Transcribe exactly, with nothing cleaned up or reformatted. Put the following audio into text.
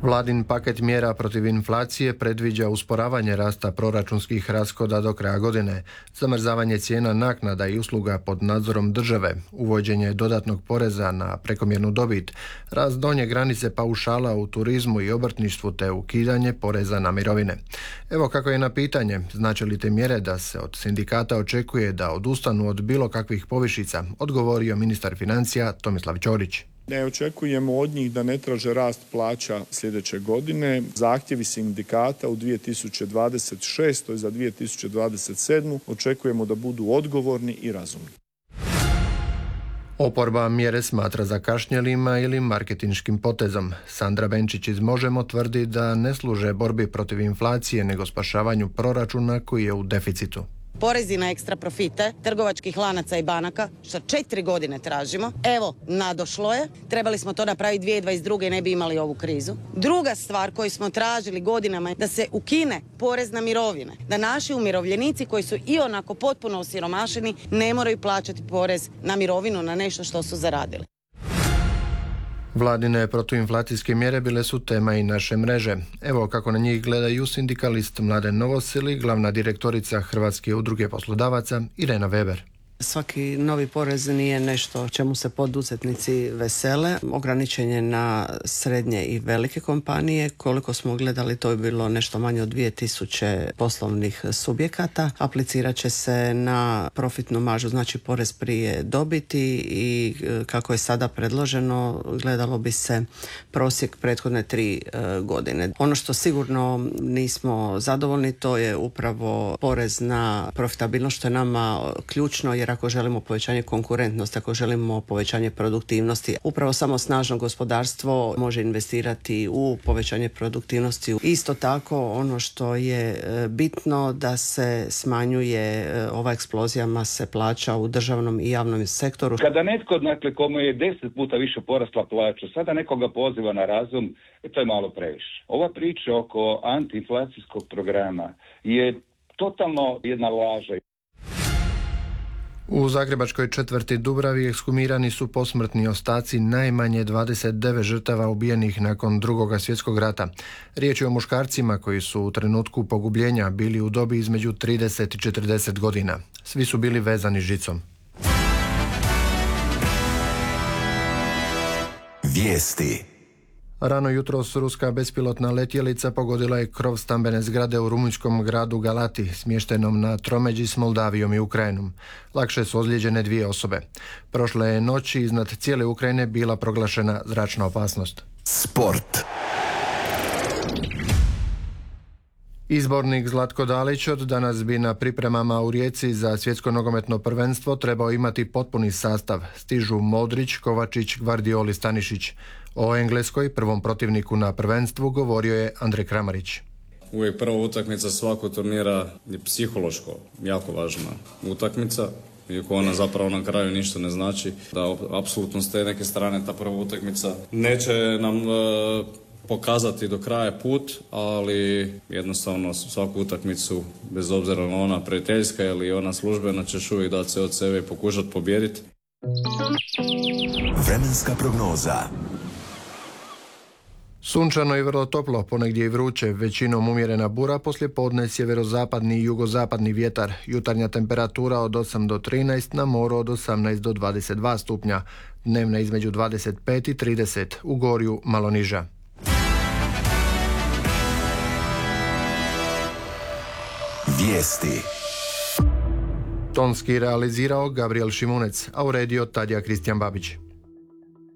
Vladin paket mjera protiv inflacije predviđa usporavanje rasta proračunskih rashoda do kraja godine, zamrzavanje cijena naknada i usluga pod nadzorom države, uvođenje dodatnog poreza na prekomjernu dobit, rast donje granice paušala u turizmu i obrtništvu te ukidanje poreza na mirovine. Evo kako je na pitanje, znači li te mjere da se od sindikata očekuje da odustanu od bilo kakvih povišica, odgovorio ministar financija Tomislav Ćorić. Ne očekujemo od njih da ne traže rast plaća sljedeće godine. Zahtjevi sindikata u dvije tisuće dvadeset šestoj za dvije tisuće dvadeset sedmu očekujemo da budu odgovorni i razumni. Oporba mjere smatra zakašnjelima ili marketinškim potezom. Sandra Benčić iz Možemo tvrdi da ne služe borbi protiv inflacije nego spašavanju proračuna koji je u deficitu. Porezi na ekstra profite trgovačkih lanaca i banaka, što četiri godine tražimo. Evo, nadošlo je. Trebali smo to napraviti dvije tisuće dvadeset druge i ne bi imali ovu krizu. Druga stvar koju smo tražili godinama je da se ukine porez na mirovine. Da naši umirovljenici koji su i onako potpuno osiromašeni ne moraju plaćati porez na mirovinu, na nešto što su zaradili. Vladine protuinflacijske mjere bile su tema i naše mreže. Evo kako na njih gledaju sindikalist Mladen Novosili, glavna direktorica Hrvatske udruge poslodavaca Irena Weber. Svaki novi porez nije nešto čemu se poduzetnici vesele. Ograničen je na srednje i velike kompanije. Koliko smo gledali, to je bilo nešto manje od dvije tisuće poslovnih subjekata. Aplicirat će se na profitnu maržu, znači porez prije dobiti i kako je sada predloženo, gledalo bi se prosjek prethodne tri godine. Ono što sigurno nismo zadovoljni, to je upravo porez na profitabilnost, što je nama ključno, jer ako želimo povećanje konkurentnosti, ako želimo povećanje produktivnosti, upravo samo snažno gospodarstvo može investirati u povećanje produktivnosti. Isto tako, ono što je bitno da se smanjuje ova eksplozija mase plaća u državnom i javnom sektoru. Kada netko, dakle, komu je deset puta više porasla plaća, sada nekoga poziva na razum, to je malo previše. Ova priča oko antiinflacijskog programa je totalno jedna laža. U zagrebačkoj četvrti Dubravi ekshumirani su posmrtni ostaci najmanje dvadeset devet žrtava ubijenih nakon Drugog svjetskog rata. Riječ je o muškarcima koji su u trenutku pogubljenja bili u dobi između trideset i četrdeset godina. Svi su bili vezani žicom. Vijesti. Rano jutros ruska bespilotna letjelica pogodila je krov stambene zgrade u rumunjskom gradu Galati, smještenom na tromeđi s Moldavijom i Ukrajinom. Lakše su ozlijeđene dvije osobe. Prošle je noći iznad cijele Ukrajine bila proglašena zračna opasnost. Sport. Izbornik Zlatko Dalić od danas bi na pripremama u Rijeci za svjetsko nogometno prvenstvo trebao imati potpuni sastav. Stižu Modrić, Kovačić, Gvardiol, Stanišić. O Engleskoj, prvom protivniku na prvenstvu, govorio je Andrej Kramarić. Uvijek prva utakmica svakog turnira je psihološko jako važna utakmica, iako ona zapravo na kraju ništa ne znači. Da apsolutno s te neke strane ta prva utakmica neće nam e, pokazati do kraja put, ali jednostavno svaku utakmicu, bez obzira na ona prijateljska ili ona službena, ćeš uvijek dati sve od sebe i pokušati pobijediti. Vremenska prognoza. Sunčano i vrlo toplo, ponegdje i vruće, većinom umjerena bura, poslije podne sjeverozapadni i jugozapadni vjetar, jutarnja temperatura od osam do trinaest, na moru od osamnaest do dvadeset dva stupnja, dnevna između dvadeset pet i trideset, u Gorju malo niža. Vijesti. Tonski realizirao Gabriel Šimunec, a uredio Tadija Kristijan Babić.